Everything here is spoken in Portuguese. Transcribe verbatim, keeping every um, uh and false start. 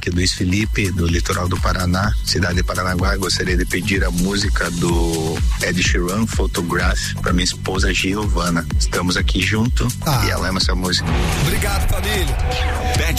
aqui Luiz Felipe, do litoral do Paraná, cidade de Paranaguá. Gostaria de pedir a música do Ed Sheeran, Photograph, para minha esposa Giovana. Estamos aqui junto ah. e ela ama essa música. Obrigado, família.